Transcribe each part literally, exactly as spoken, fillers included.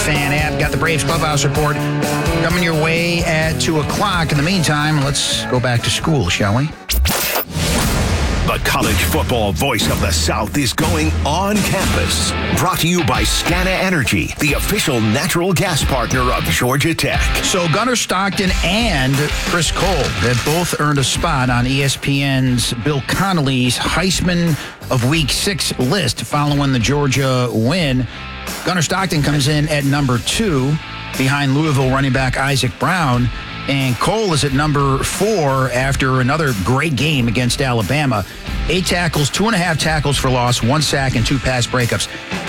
Fan app. Got the Braves Clubhouse Report coming your way at two o'clock. In the meantime, let's go back to school, shall we? The college football voice of the South is going on campus. Brought to you by Scana Energy, the official natural gas partner of Georgia Tech. So Gunnar Stockton and Chris Cole have both earned a spot on E S P N's Bill Connolly's Heisman of Week six list following the Georgia win. Gunnar Stockton comes in at number two behind Louisville running back Isaac Brown. And Cole is at number four after another great game against Alabama. Eight tackles, two and a half tackles for loss, one sack, and two pass breakups.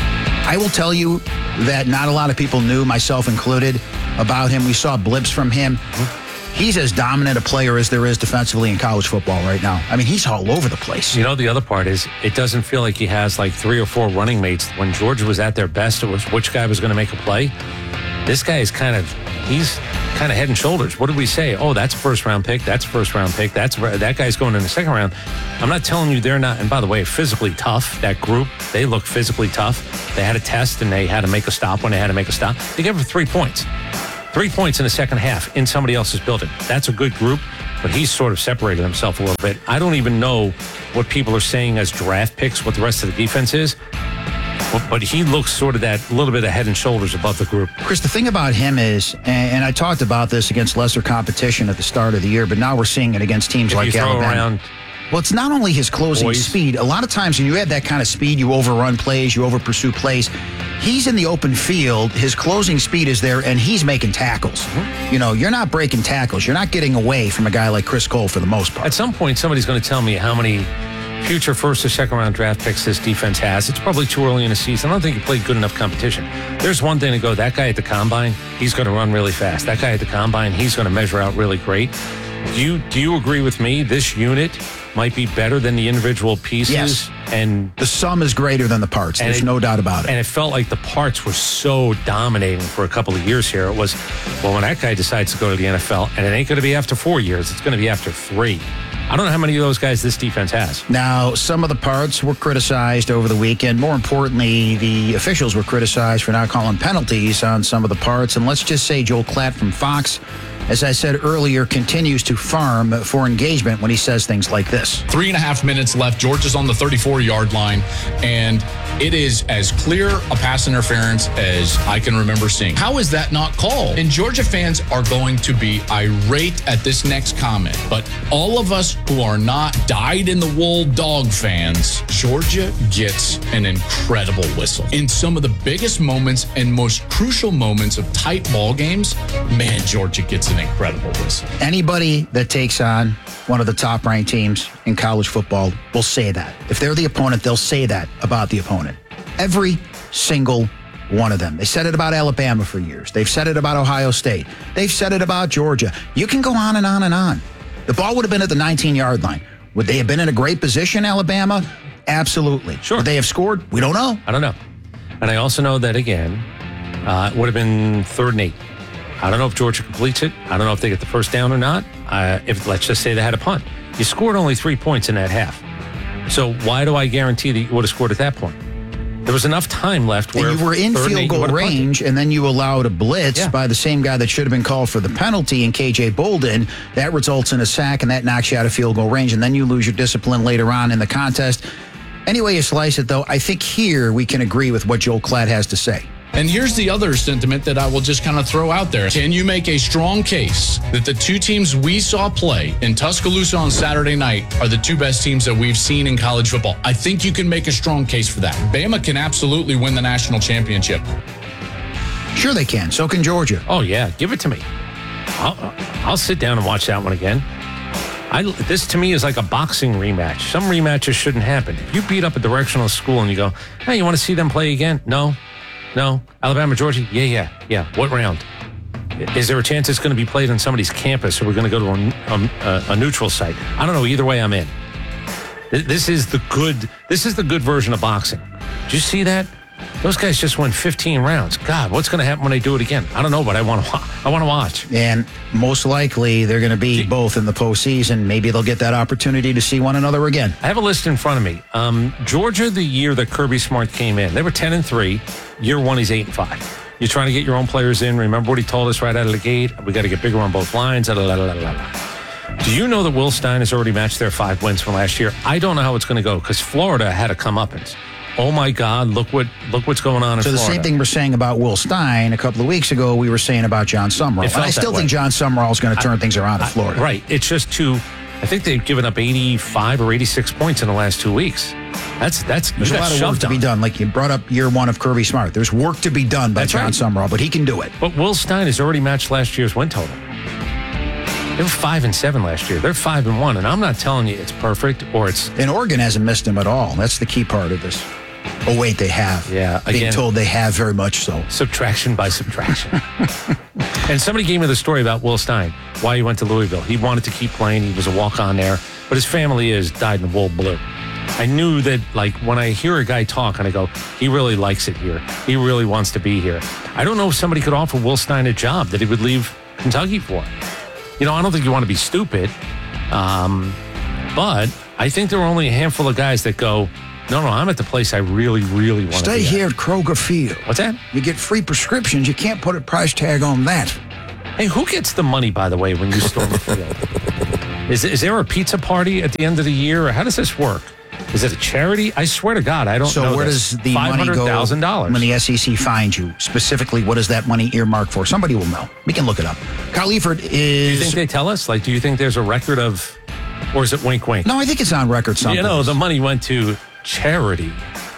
I will tell you that not a lot of people knew, myself included, about him. We saw blips from him. He's as dominant a player as there is defensively in college football right now. I mean, he's all over the place. You know, the other part is it doesn't feel like he has like three or four running mates. When Georgia was at their best, it was which guy was going to make a play. This guy is kind of, he's kind of head and shoulders. What did we say? Oh, that's a first round pick. That's a first round pick. That's that guy's going in the second round. I'm not telling you they're not. And by the way, physically tough. That group, they look physically tough. They had a test and they had to make a stop when they had to make a stop. They gave him three points. Three points in the second half in somebody else's building. That's a good group, but he's sort of separated himself a little bit. I don't even know what people are saying as draft picks, what the rest of the defense is. But, but he looks sort of that little bit of head and shoulders above the group. Chris, the thing about him is, and I talked about this against lesser competition at the start of the year, but now we're seeing it against teams if like you throw Alabama. Around well, it's not only his closing boys. speed. A lot of times when you have that kind of speed, you overrun plays, you over-pursue plays. He's in the open field. His closing speed is there, and he's making tackles. Mm-hmm. You know, you're not breaking tackles. You're not getting away from a guy like Chris Cole for the most part. At some point, somebody's going to tell me how many future first or second round draft picks this defense has. It's probably too early in the season. I don't think he played good enough competition. There's one thing to go, that guy at the combine, he's going to run really fast. That guy at the combine, he's going to measure out really great. Do you do you agree with me? This unit might be better than the individual pieces. Yes. And the sum is greater than the parts. There's it, no doubt about it. And it felt like the parts were so dominating for a couple of years here. It was, well, when that guy decides to go to the N F L, and it ain't going to be after four years, it's going to be after three. I don't know how many of those guys this defense has. Now, some of the parts were criticized over the weekend. More importantly, the officials were criticized for not calling penalties on some of the parts. And let's just say Joel Klatt from Fox, as I said earlier, continues to farm for engagement when he says things like this. Three and a half minutes left. Georgia's on the thirty-four-yard line, and it is as clear a pass interference as I can remember seeing. How is that not called? And Georgia fans are going to be irate at this next comment, but all of us who are not dyed-in-the-wool dog fans, Georgia gets an incredible whistle. In some of the biggest moments and most crucial moments of tight ball games, man, Georgia gets an incredible whistle. Anybody that takes on one of the top-ranked teams in college football will say that. If they're the opponent, they'll say that about the opponent. Every single one of them. They said it about Alabama for years. They've said it about Ohio State. They've said it about Georgia. You can go on and on and on. The ball would have been at the nineteen-yard line. Would they have been in a great position, Alabama? Absolutely. Sure. Would they have scored? We don't know. I don't know. And I also know that, again, uh, it would have been third and eight. I don't know if Georgia completes it. I don't know if they get the first down or not. Uh, if let's just say they had a punt. You scored only three points in that half. So why do I guarantee that you would have scored at that point? There was enough time left where and you were in field goal range, punted. And then you allowed a blitz yeah. by the same guy that should have been called for the penalty in K J Bolden. That results in a sack, and that knocks you out of field goal range, and then you lose your discipline later on in the contest. Any way you slice it, though, I think here we can agree with what Joel Klatt has to say. And here's the other sentiment that I will just kind of throw out there. Can you make a strong case that the two teams we saw play in Tuscaloosa on Saturday night are the two best teams that we've seen in college football? I think you can make a strong case for that. Bama can absolutely win the national championship. Sure they can. So can Georgia. Oh, yeah. Give it to me. I'll, I'll sit down and watch that one again. I, this, to me, is like a boxing rematch. Some rematches shouldn't happen. If you beat up a directional school and you go, hey, you want to see them play again? No. No. Alabama, Georgia? Yeah, yeah, yeah. What round? Is there a chance it's going to be played on somebody's campus or we're going to go to a, a, a neutral site? I don't know. Either way, I'm in. This is the good, this is the good version of boxing. Did you see that? Those guys just won fifteen rounds. God, what's going to happen when they do it again? I don't know, but I want to I want to watch. And most likely they're going to be both in the postseason. Maybe they'll get that opportunity to see one another again. I have a list in front of me. Um, Georgia, the year that Kirby Smart came in, they were ten and three. Year one, he's eight and five. You're trying to get your own players in. Remember what he told us right out of the gate? We got to get bigger on both lines. La, la, la, la, la. Do you know that Will Stein has already matched their five wins from last year? I don't know how it's going to go because Florida had a comeuppance. Oh my God! Look what look what's going on in so Florida. So the same thing we're saying about Will Stein a couple of weeks ago, we were saying about John Summerall. And I still think John Summerall is going to turn I, things around in Florida. I, right. It's just too. I think they've given up eighty-five or eighty-six points in the last two weeks. That's that's there's a lot of work to be done. Like you brought up year one of Kirby Smart. There's work to be done by that's John right. Summerall, but he can do it. But Will Stein has already matched last year's win total. They were five and seven last year. They're five and one, and I'm not telling you it's perfect or it's. And Oregon hasn't missed him at all. That's the key part of this. Oh wait, they have. Yeah, being again, told they have very much so. Subtraction by subtraction. And somebody gave me the story about Will Stein, why he went to Louisville. He wanted to keep playing. He was a walk-on there, but his family is dyed in the wool blue. I knew that, like, when I hear a guy talk and I go, he really likes it here. He really wants to be here. I don't know if somebody could offer Will Stein a job that he would leave Kentucky for. You know, I don't think you want to be stupid, um, but I think there are only a handful of guys that go, no, no, I'm at the place I really, really want to Stay be here at. at Kroger Field. What's that? You get free prescriptions. You can't put a price tag on that. Hey, who gets the money, by the way, when you storm the field? Is, is there a pizza party at the end of the year, or how does this work? Is it a charity? I swear to God, I don't so know. So where this. does the money go when the S E C finds you? Specifically, what is that money earmarked for? Somebody will know. We can look it up. Kyle Eifert is... Do you think they tell us? Like, do you think there's a record of... Or is it wink, wink? No, I think it's on record something. You know, the money went to charity.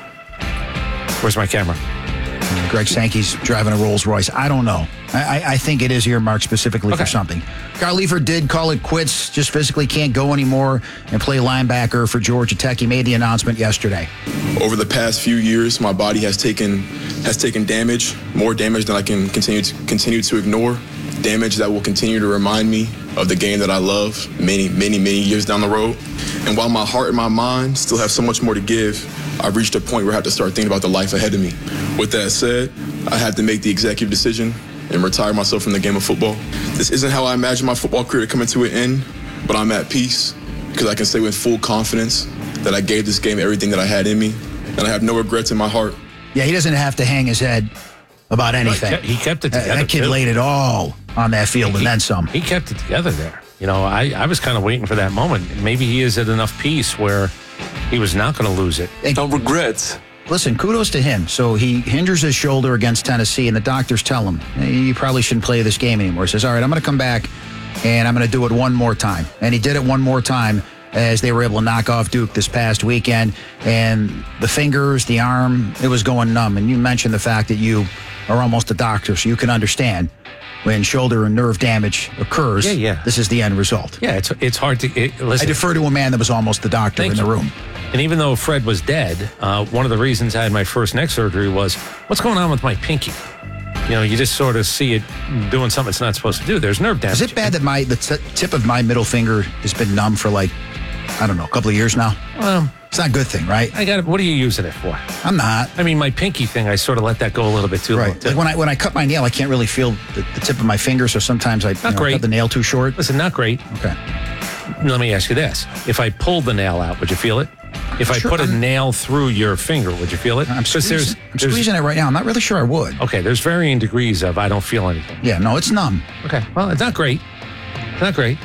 Where's my camera? Greg Sankey's driving a Rolls Royce. I don't know. I, I think it is earmarked specifically okay. for something. Kyle Eifert did call it quits, just physically can't go anymore and play linebacker for Georgia Tech. He made the announcement yesterday. Over the past few years, my body has taken has taken damage, more damage than I can continue to continue to ignore. Damage that will continue to remind me of the game that I love many, many, many years down the road. And while my heart and my mind still have so much more to give, I've reached a point where I have to start thinking about the life ahead of me. With that said, I had to make the executive decision and retire myself from the game of football. This isn't how I imagine my football career coming to an end, but I'm at peace because I can say with full confidence that I gave this game everything that I had in me, and I have no regrets in my heart. Yeah, he doesn't have to hang his head about anything. He kept it together. That kid too. laid it all on that field he, and then some. He kept it together there. You know, I, I was kind of waiting for that moment. Maybe he is at enough peace where he was not going to lose it. No regrets. Listen, kudos to him. So he injures his shoulder against Tennessee, and the doctors tell him, you probably shouldn't play this game anymore. He says, all right, I'm going to come back, and I'm going to do it one more time. And he did it one more time as they were able to knock off Duke this past weekend. And the fingers, the arm, it was going numb. And you mentioned the fact that you are almost a doctor, so you can understand when shoulder and nerve damage occurs, yeah, yeah. this is the end result. Yeah, it's it's hard to... It, listen, I defer to a man that was almost the doctor in the you. room. And even though Fred was dead, uh, one of the reasons I had my first neck surgery was, what's going on with my pinky? You know, you just sort of see it doing something it's not supposed to do. There's nerve damage. Is it bad that my the t- tip of my middle finger has been numb for like, I don't know, a couple of years now? Well, it's not a good thing, right? I got it. What are you using it for? I'm not. I mean, my pinky thing, I sort of let that go a little bit too right. long. Too. Like when I when I cut my nail, I can't really feel the, the tip of my finger, so sometimes I you know, cut the nail too short. Listen, not great. Okay. Let me ask you this. If I pulled the nail out, would you feel it? If I sure, put a I'm, nail through your finger, would you feel it? I'm, squeezing, there's, I'm there's, squeezing it right now. I'm not really sure I would. Okay, there's varying degrees of I don't feel anything. Yeah, no, it's numb. Okay, well, it's not great. It's not great.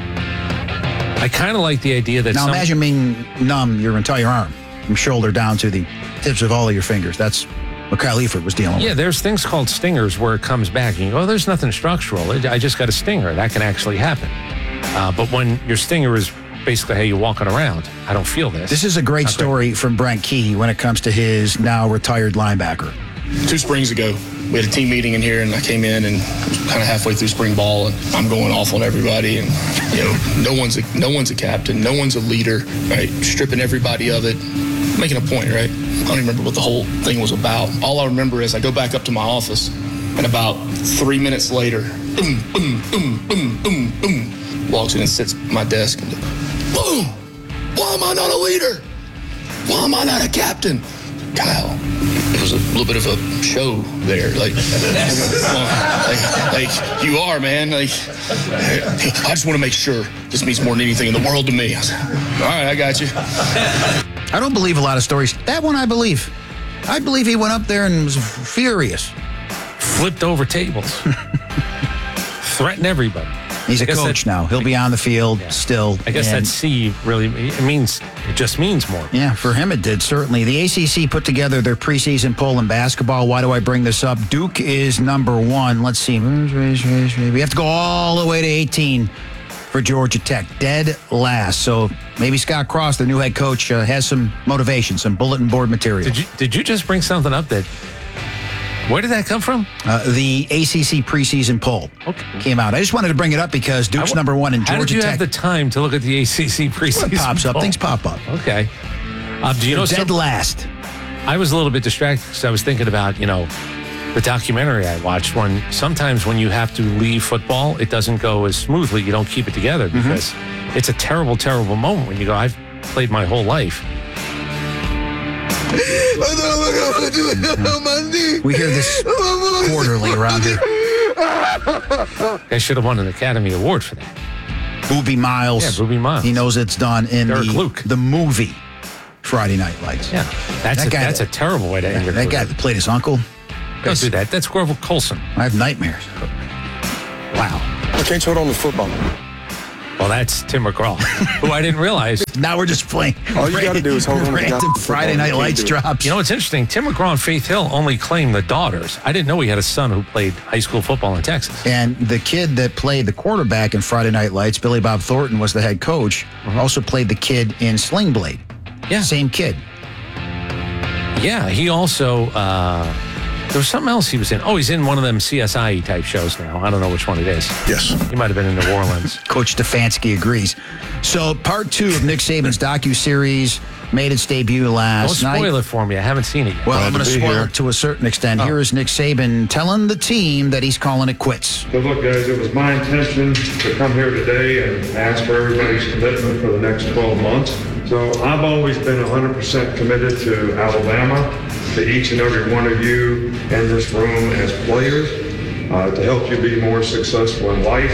I kind of like the idea that now some, imagine being numb your entire arm, from shoulder down to the tips of all of your fingers. That's what Kyle Eifert was dealing with. Yeah, there's things called stingers where it comes back and you go, oh, there's nothing structural. I just got a stinger. That can actually happen. Uh, but when your stinger is basically how you're walking around, I don't feel this. This is a great story from Brent Key when it comes to his now retired linebacker. Two springs ago, we had a team meeting in here, and I came in and kind of halfway through spring ball, and I'm going off on everybody, and you know, no one's a, no one's a captain, no one's a leader, right? Stripping everybody of it, making a point, right? I don't even remember what the whole thing was about. All I remember is I go back up to my office, and about three minutes later, boom, boom, boom, boom, boom, boom, walks in and sits at my desk, and boom! Why am I not a leader? Why am I not a captain? Kyle, it was a little bit of a show there. Like, like, like you are, man. Like, I just want to make sure this means more than anything in the world to me. I said, all right, I got you. I don't believe a lot of stories. That one I believe. I believe he went up there and was furious. flipped over tables, threatened everybody. He's a coach now. He'll be on the field yeah. still. I guess that C really, it means, it just means more. Yeah, for him it did, certainly. The A C C put together their preseason poll in basketball. Why do I bring this up? Duke is number one. Let's see. We have to go all the way to eighteen for Georgia Tech. Dead last. So maybe Scott Cross, the new head coach, uh, has some motivation, some bulletin board material. Did you, did you just bring something up that... Where did that come from? Uh, the A C C preseason poll okay. came out. I just wanted to bring it up because Duke's w- number one in Georgia Tech. How did you Tech. have the time to look at the A C C preseason well, it pops poll? up. Things pop up. Okay. Um, do you know dead some, last. I was a little bit distracted because I was thinking about, you know, the documentary I watched when sometimes when you have to leave football, it doesn't go as smoothly. You don't keep it together because mm-hmm. it's a terrible, terrible moment when you go, I've played my whole life. We hear this quarterly around here. I should have won an Academy Award for that. Boobie Miles. Yeah, Boobie Miles. He knows it's done in Derek the, Luke. the movie Friday Night Lights. Yeah, that's, that a, guy, that's a terrible way to end your That career. guy that played his uncle. Don't do that. That's Grover Colson. I have nightmares. Wow. I can't hold on to football. Well, that's Tim McGraw, who I didn't realize. Now we're just playing. All you got to do is hold on to random Friday Night Lights drops. You know what's interesting? Tim McGraw and Faith Hill only claim the daughters. I didn't know he had a son who played high school football in Texas. And the kid that played the quarterback in Friday Night Lights, Billy Bob Thornton, was the head coach. Mm-hmm. Also played the kid in Sling Blade. Yeah. Same kid. Yeah, he also... Uh, There was something else he was in. Oh, he's in one of them C S I type shows now. I don't know which one it is. Yes. He might have been in New Orleans. Coach Stefanski agrees. So part two of Nick Saban's docuseries made its debut last night. Don't spoil night. it for me. I haven't seen it yet. Well, I'm going to spoil here. it to a certain extent. Oh. Here is Nick Saban telling the team that he's calling it quits. So look, guys, it was my intention to come here today and ask for everybody's commitment for the next twelve months. So I've always been one hundred percent committed to Alabama, to each and every one of you in this room as players, uh, to help you be more successful in life.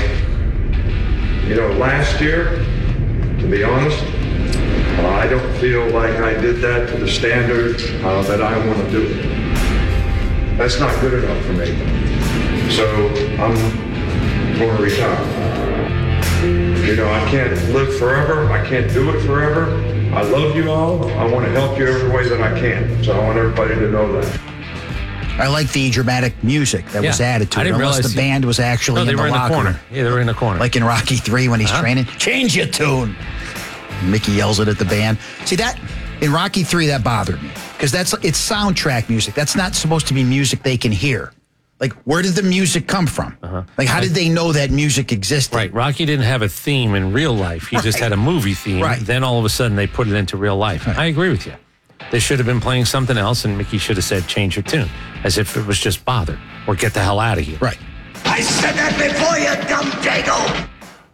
You know, last year, to be honest, uh, I don't feel like I did that to the standard uh, that I want to do it. That's not good enough for me. So I'm going to retire. You know, I can't live forever. I can't do it forever. I love you all. I want to help you every way that I can. So I want everybody to know that. I like the dramatic music that yeah. was added to I it. didn't Unless realize the he, band was actually no, in they the were in locker the corner. room. Yeah, they were in the corner. Like in Rocky three when he's uh-huh. training. Change your tune. Mickey yells it at the band. See that? In Rocky three, that bothered me. Because that's it's soundtrack music. That's not supposed to be music they can hear. Like, where did the music come from? Uh-huh. Like, how did they know that music existed? Right. Rocky didn't have a theme in real life. He right. just had a movie theme. Right. Then all of a sudden they put it into real life. Right. I agree with you. They should have been playing something else, and Mickey should have said, change your tune, as if it was just bothered, or get the hell out of here. Right. I said that before, you dumb dago.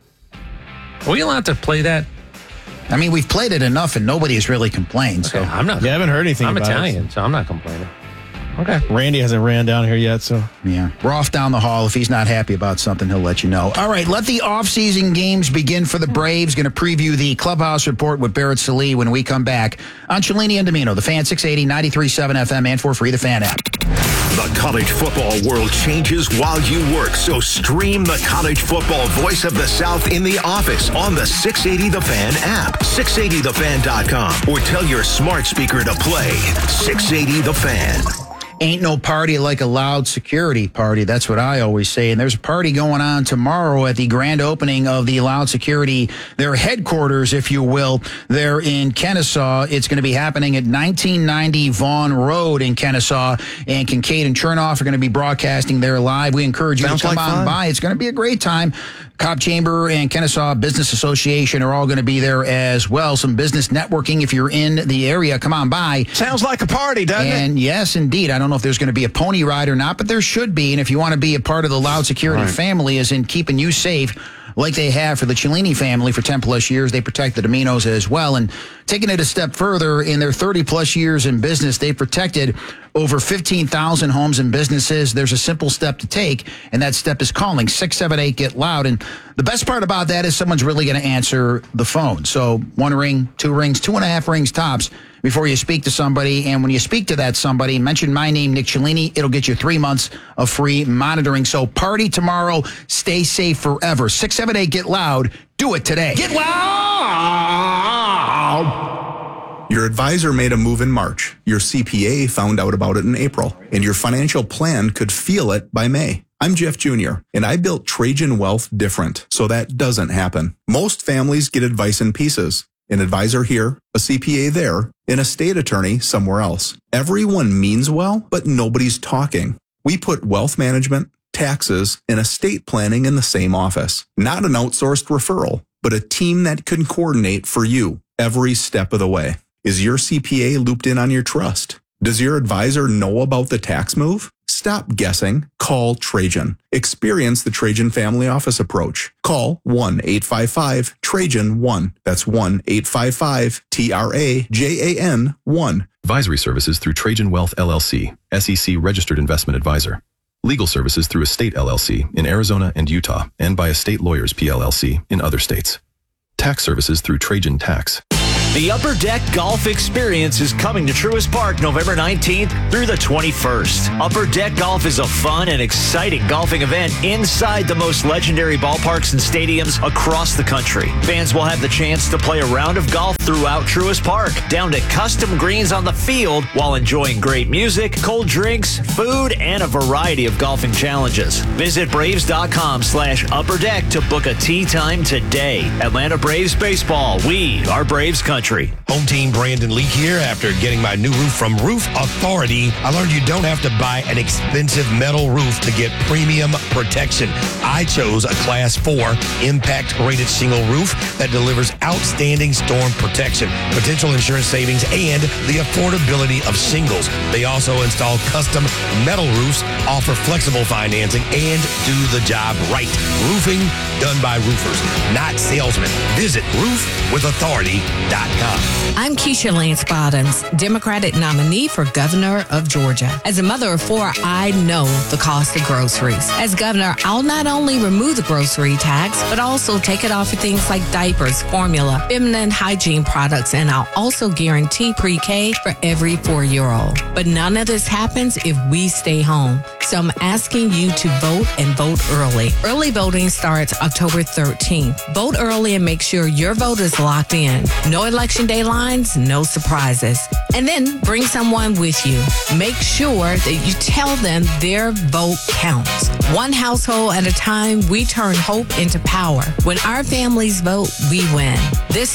Are we allowed to play that? I mean, we've played it enough, and nobody has really complained. Okay, so I'm not. Yeah, I haven't heard anything I'm about Italian, it. so I'm not complaining. Okay. Randy hasn't ran down here yet, so. Yeah. We're off down the hall. If he's not happy about something, he'll let you know. All right, let the offseason games begin for the Braves. Going to preview the Clubhouse Report with Barrett Sallee when we come back on Cellini and Domino, the Fan six eighty, ninety-three point seven F M, and for free, the Fan app. The college football world changes while you work, so stream the college football voice of the South in the office on the six eighty The Fan app, six eighty the fan dot com, or tell your smart speaker to play six eighty The Fan. Ain't no party like a loud security party. That's what I always say. And there's a party going on tomorrow at the grand opening of the Loud Security, their headquarters, if you will. They're in Kennesaw. It's going to be happening at nineteen ninety Vaughn Road in Kennesaw. And Kincaid and Chernoff are going to be broadcasting there live. We encourage you Sounds to come like on fun. by. It's going to be a great time. Cobb Chamber and Kennesaw Business Association are all going to be there as well. Some business networking. If you're in the area, come on by. Sounds like a party, doesn't it? And yes, indeed. I don't know if there's going to be a pony ride or not, but there should be. And if you want to be a part of the Loud Security right. family, as in keeping you safe, like they have for the Cellini family for ten plus years, they protect the Dominos as well. And taking it a step further, in their thirty plus years in business, they've protected over fifteen thousand homes and businesses. There's a simple step to take, and that step is calling six seven eight, get loud. And the best part about that is someone's really going to answer the phone. So one ring, two rings, two and a half rings tops, before you speak to somebody. And when you speak to that somebody, mention my name, Nick Cellini. It'll get you three months of free monitoring. So party tomorrow. Stay safe forever. six seven eight, get loud. Do it today. Get loud. Your advisor made a move in March. Your C P A found out about it in April. And your financial plan could feel it by May. I'm Jeff Junior, and I built Trajan Wealth different, so that doesn't happen. Most families get advice in pieces. An advisor here, a C P A there, and a state attorney somewhere else. Everyone means well, but nobody's talking. We put wealth management, taxes, and estate planning in the same office. Not an outsourced referral, but a team that can coordinate for you every step of the way. Is your C P A looped in on your trust? Does your advisor know about the tax move? Stop guessing. Call Trajan. Experience the Trajan family office approach. Call one eight five five Trajan one. That's one eight five five T R A J A N one. Advisory services through Trajan Wealth L L C, S E C registered investment advisor. Legal services through Estate L L C in Arizona and Utah, and by Estate Lawyers P L L C in other states. Tax services through Trajan Tax. The Upper Deck Golf Experience is coming to Truist Park November nineteenth through the twenty-first. Upper Deck Golf is a fun and exciting golfing event inside the most legendary ballparks and stadiums across the country. Fans will have the chance to play a round of golf throughout Truist Park, down to custom greens on the field, while enjoying great music, cold drinks, food, and a variety of golfing challenges. Visit Braves.com slash Upper Deck to book a tee time today. Atlanta Braves Baseball. We are Braves Country. Home team Brandon Leak here. After getting my new roof from Roof Authority, I learned you don't have to buy an expensive metal roof to get premium protection. I chose a class four impact rated shingle roof that delivers outstanding storm protection, potential insurance savings, and the affordability of shingles. They also install custom metal roofs, offer flexible financing, and do the job right. Roofing done by roofers, not salesmen. Visit roof with authority dot com. I'm Keisha Lance Bottoms, Democratic nominee for governor of Georgia. As a mother of four, I know the cost of groceries. As governor, I'll not only remove the grocery tax, but also take it off of things like diapers, formula, feminine hygiene products, and I'll also guarantee pre-K for every four-year-old. But none of this happens if we stay home. So I'm asking you to vote and vote early. Early voting starts October thirteenth. Vote early and make sure your vote is locked in. No election day lines, no surprises. And then bring someone with you. Make sure that you tell them their vote counts. One household at a time, we turn hope into power. When our families vote, we win. This